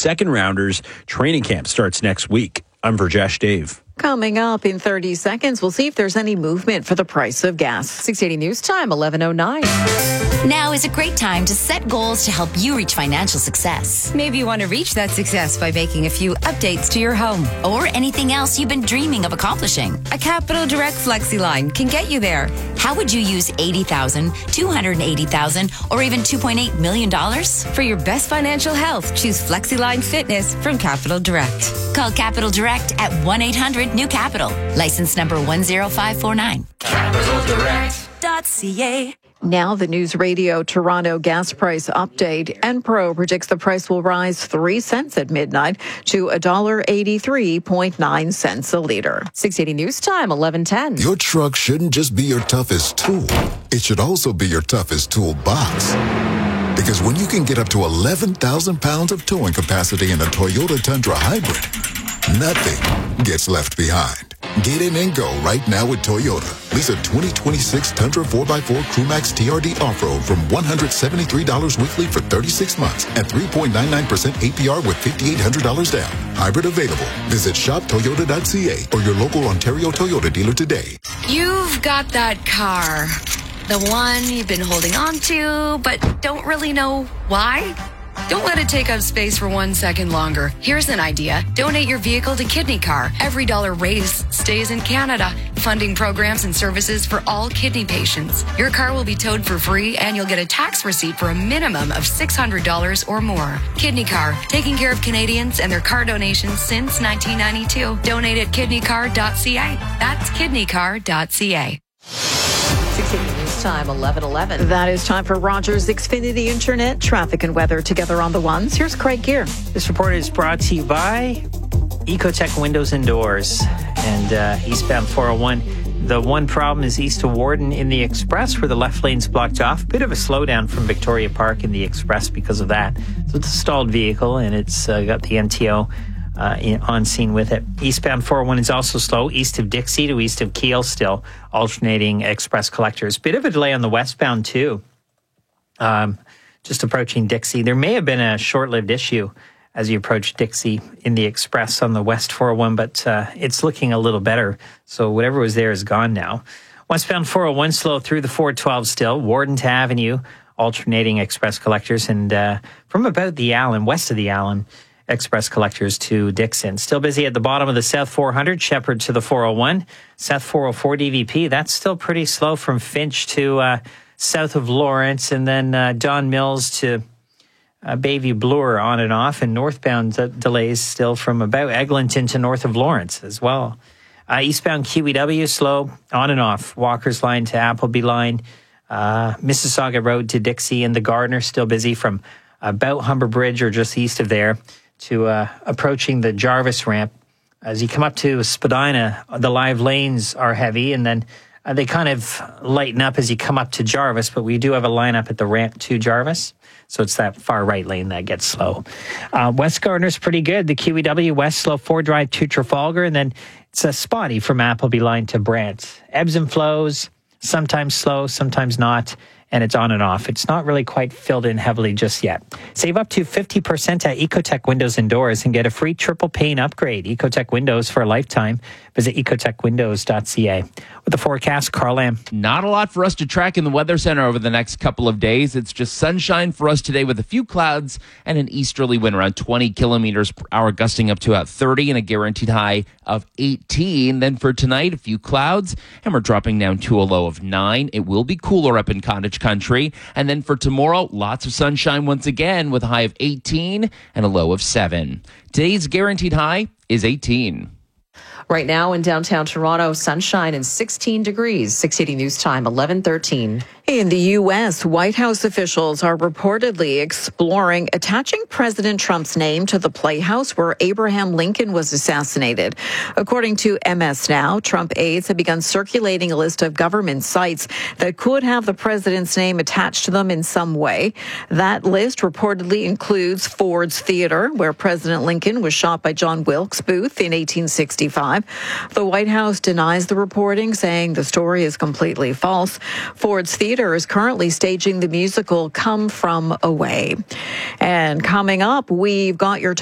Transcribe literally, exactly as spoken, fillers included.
second rounders. Training camp starts next week. I'm Virjesh Dave. Coming up in thirty seconds, we'll see if there's any movement for the price of gas. six eighty News Time, eleven oh nine. Now is a great time to set goals to help you reach financial success. Maybe you want to reach that success by making a few updates to your home or anything else you've been dreaming of accomplishing. A Capital Direct Flexi line can get you there. How would you use eighty thousand dollars, two hundred eighty thousand dollars, or even two point eight million dollars? For your best financial health, choose FlexiLine Fitness from Capital Direct. Call Capital Direct at one eight hundred new capital. License number one zero five four nine. capital direct dot c a. Now the News Radio Toronto gas price update. Enpro predicts the price will rise three cents at midnight to one dollar eighty-three point nine cents a litre. six eighty News Time, eleven ten. Your truck shouldn't just be your toughest tool. It should also be your toughest toolbox. Because when you can get up to eleven thousand pounds of towing capacity in a Toyota Tundra Hybrid, nothing gets left behind. Get in and go right now with Toyota. Lease a twenty twenty-six Tundra four by four Crewmax T R D Off-Road from one hundred seventy-three dollars weekly for thirty-six months at three point nine nine percent A P R with five thousand eight hundred dollars down. Hybrid available. Visit shop toyota dot c a or your local Ontario Toyota dealer today. You've got that car. The one you've been holding on to, but don't really know why? Don't let it take up space for one second longer. Here's an idea. Donate your vehicle to Kidney Car. Every dollar raised stays in Canada, funding programs and services for all kidney patients. Your car will be towed for free, and you'll get a tax receipt for a minimum of six hundred dollars or more. Kidney Car, taking care of Canadians and their car donations since nineteen ninety-two. Donate at kidney car dot c a. That's kidney car dot c a. six eighty News Time, eleven eleven. That is time for Rogers Xfinity Internet traffic and weather together on the ones. Here's Craig Gear. This report is brought to you by Ecotech Windows and Doors and uh, eastbound four oh one. The one problem is east of Warden in the Express where the left lane's blocked off. Bit of a slowdown from Victoria Park in the Express because of that. So it's a stalled vehicle and it's uh, got the N T O Uh, in, on scene with it. Eastbound four oh one is also slow, east of Dixie to east of Kiel still, alternating express collectors. Bit of a delay on the westbound too, um, just approaching Dixie. There may have been a short-lived issue as you approach Dixie in the express on the west four oh one, but uh, it's looking a little better. So whatever was there is gone now. Westbound four oh one slow through the four twelve still, Warden to Avenue, alternating express collectors, and uh, from about the Allen, west of the Allen, express collectors to Dixon. Still busy at the bottom of the South four hundred, Shepherd to the four oh one. South four oh four D V P, that's still pretty slow from Finch to uh, south of Lawrence, and then uh, Don Mills to uh, Bayview Bloor on and off, and northbound uh, delays still from about Eglinton to north of Lawrence as well. Uh, eastbound Q E W, slow on and off. Walker's Line to Appleby Line, uh, Mississauga Road to Dixie, and the Gardner still busy from about Humber Bridge or just east of there to uh, approaching the Jarvis ramp. As you come up to Spadina, the live lanes are heavy, and then uh, they kind of lighten up as you come up to Jarvis, but we do have a lineup at the ramp to Jarvis, so it's that far right lane that gets slow. Uh, West Gardner's pretty good. The Q E W West slow four drive to Trafalgar, and then it's a spotty from Appleby Line to Brant. Ebbs and flows, sometimes slow, sometimes not, and it's on and off. It's not really quite filled in heavily just yet. Save up to fifty percent at Ecotech Windows and Doors and get a free triple pane upgrade. Ecotech Windows for a lifetime. Visit ecotech windows dot c a. With the forecast, Carl Lamb. Not a lot for us to track in the Weather Center over the next couple of days. It's just sunshine for us today with a few clouds and an easterly wind around twenty kilometers per hour, gusting up to about thirty and a guaranteed high of eighteen. Then for tonight, a few clouds, and we're dropping down to a low of nine. It will be cooler up in Cottage Country. And then for tomorrow, lots of sunshine once again with a high of eighteen and a low of seven. Today's guaranteed high is eighteen. Right now in downtown Toronto, sunshine and sixteen degrees. six eighty News Time, eleven thirteen. In the U S, White House officials are reportedly exploring attaching President Trump's name to the playhouse where Abraham Lincoln was assassinated. According to M S Now, Trump aides have begun circulating a list of government sites that could have the president's name attached to them in some way. That list reportedly includes Ford's Theater, where President Lincoln was shot by John Wilkes Booth in eighteen sixty-five. The White House denies the reporting, saying the story is completely false. Ford's Theater is currently staging the musical Come From Away. And coming up, we've got your